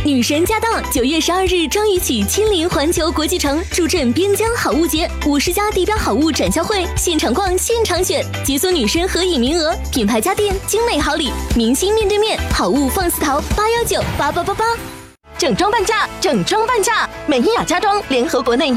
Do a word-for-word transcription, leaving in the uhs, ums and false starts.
女神驾到！九月十二日张雨绮亲临环球国际城，助阵边疆好物节，五十家地标好物展销会，现场逛，现场选，解锁女神合影名额，品牌家电，精美好礼，明星面对面，好物放肆淘，八幺九八八八八。 整装半价，整装半价！美伊雅家装联合国内